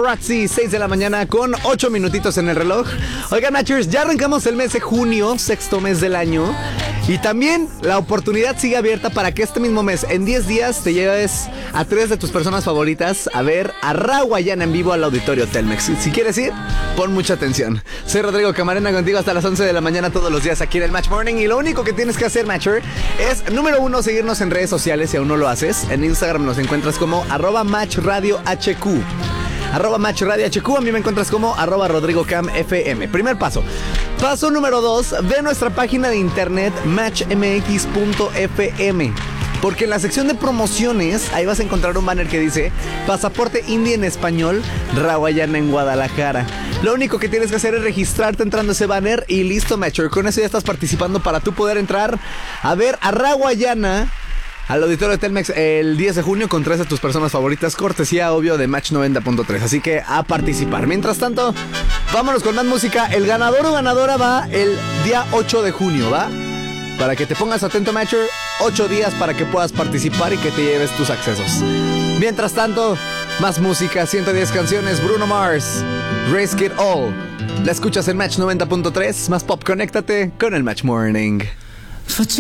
Paparazzi, 6 de la mañana con 8 minutitos en el reloj. Oigan, Matchers, ya arrancamos el mes de junio, sexto mes del año. Y también la oportunidad sigue abierta para que este mismo mes, en 10 días, te lleves a 3 de tus personas favoritas a ver a Rawayana en vivo al Auditorio Telmex. Si quieres ir, pon mucha atención. Soy Rodrigo Camarena, contigo hasta las 11 de la mañana todos los días aquí en el Match Morning. Y lo único que tienes que hacer, Matcher, es, número 1, seguirnos en redes sociales si aún no lo haces. En Instagram nos encuentras como @MatchRadioHQ. @MatchRadioHQ. A mí me encuentras como @RodrigoCamFM. Primer paso. Paso número 2, ve nuestra página de internet matchmx.fm. Porque en la sección de promociones, ahí vas a encontrar un banner que dice Pasaporte Indie en español, Rawayana en Guadalajara. Lo único que tienes que hacer es registrarte entrando a ese banner y listo, Matcher. Con eso ya estás participando para tú poder entrar a ver a Rawayana al Auditorio de Telmex el 10 de junio con 3 de tus personas favoritas, cortesía, obvio, de Match 90.3. Así que a participar. Mientras tanto, vámonos con más música. El ganador o ganadora va el día 8 de junio, ¿va? Para que te pongas atento, Matcher, 8 días para que puedas participar y que te lleves tus accesos. Mientras tanto, más música, 110 canciones, Bruno Mars, Risk It All. La escuchas en Match 90.3, más pop, conéctate con el Match Morning.